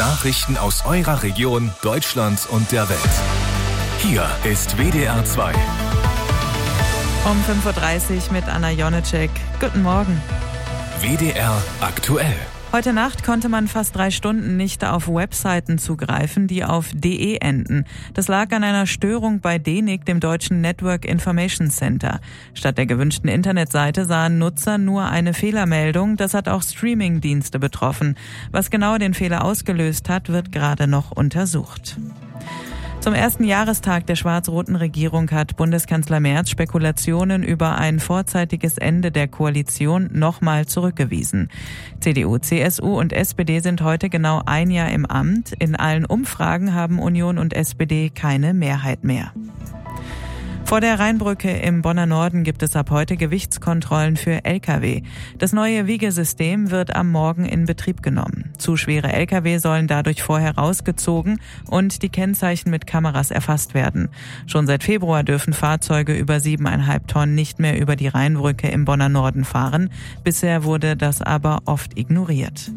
Nachrichten aus eurer Region, Deutschland und der Welt. Hier ist WDR 2. Um 5.30 Uhr mit Anna Jonecek. Guten Morgen. WDR aktuell. Heute Nacht konnte man fast 3 Stunden nicht auf Webseiten zugreifen, die auf .de enden. Das lag an einer Störung bei DENIC, dem deutschen Network Information Center. Statt der gewünschten Internetseite sahen Nutzer nur eine Fehlermeldung. Das hat auch Streaming-Dienste betroffen. Was genau den Fehler ausgelöst hat, wird gerade noch untersucht. Zum ersten Jahrestag der schwarz-roten Regierung hat Bundeskanzler Merz Spekulationen über ein vorzeitiges Ende der Koalition nochmal zurückgewiesen. CDU, CSU und SPD sind heute genau 1 Jahr im Amt. In allen Umfragen haben Union und SPD keine Mehrheit mehr. Vor der Rheinbrücke im Bonner Norden gibt es ab heute Gewichtskontrollen für Lkw. Das neue Wiegesystem wird am Morgen in Betrieb genommen. Zu schwere Lkw sollen dadurch vorher rausgezogen und die Kennzeichen mit Kameras erfasst werden. Schon seit Februar dürfen Fahrzeuge über 7,5 Tonnen nicht mehr über die Rheinbrücke im Bonner Norden fahren. Bisher wurde das aber oft ignoriert.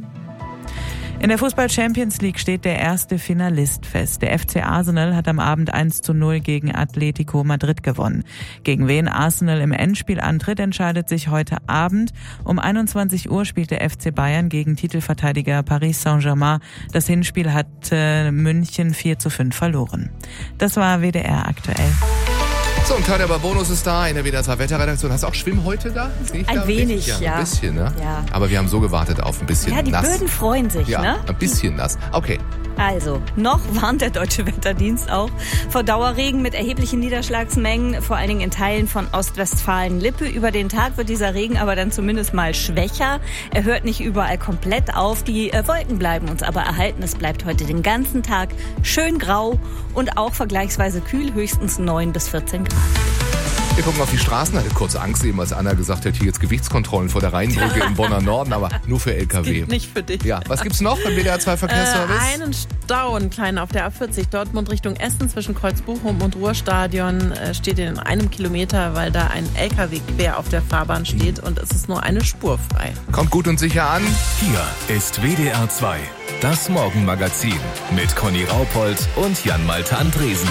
In der Fußball-Champions League steht der erste Finalist fest. Der FC Arsenal hat am Abend 1:0 gegen Atletico Madrid gewonnen. Gegen wen Arsenal im Endspiel antritt, entscheidet sich heute Abend. Um 21 Uhr spielt der FC Bayern gegen Titelverteidiger Paris Saint-Germain. Das Hinspiel hat München 4:5 verloren. Das war WDR aktuell. So, ein kleiner Bonus ist da in der WDR 2 Wetterredaktion. Hast du auch Schwimmen heute da? Ein wenig, ja. Ein bisschen, ne? Ja. Aber wir haben so gewartet auf ein bisschen nass. Ja, die Böden freuen sich, ja, ne? Ein bisschen nass. Okay. Also, noch warnt der Deutsche Wetterdienst auch vor Dauerregen mit erheblichen Niederschlagsmengen, vor allen Dingen in Teilen von Ostwestfalen-Lippe. Über den Tag wird dieser Regen aber dann zumindest mal schwächer. Er hört nicht überall komplett auf. Die Wolken bleiben uns aber erhalten. Es bleibt heute den ganzen Tag schön grau und auch vergleichsweise kühl, höchstens 9 bis 14 Grad. Wir gucken auf die Straßen, hatte kurze Angst eben, als Anna gesagt hat, hier jetzt Gewichtskontrollen vor der Rheinbrücke im Bonner Norden, aber nur für LKW. Nicht für dich. Ja, was gibt's noch beim WDR 2 Verkehrsservice? Einen Stau, einen kleinen auf der A40 Dortmund Richtung Essen zwischen Kreuzbuchum und Ruhrstadion steht in 1 Kilometer, weil da ein LKW quer auf der Fahrbahn steht und es ist nur eine Spur frei. Kommt gut und sicher an. Hier ist WDR 2, das Morgenmagazin mit Conny Raupold und Jan-Malte Andresen.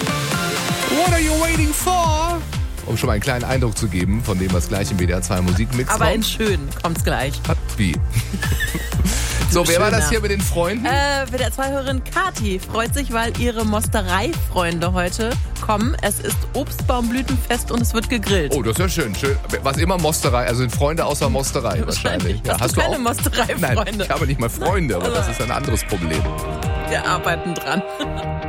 What are you waiting for? Um schon mal einen kleinen Eindruck zu geben von dem, was gleich im WDR 2 Musikmix Aber kommt. in schön kommt's gleich. Wie? So, wer war das hier mit den Freunden? WDR 2-Hörerin Kati freut sich, weil ihre Mosterei-Freunde heute kommen. Es ist Obstbaumblütenfest und es wird gegrillt. Oh, das ist ja schön. Was immer Mosterei, also sind Freunde außer Mosterei wahrscheinlich. Ja, hast du keine auch? Mosterei-Freunde? Nein, ich habe nicht mal Freunde, aber das ist ein anderes Problem. Wir arbeiten dran.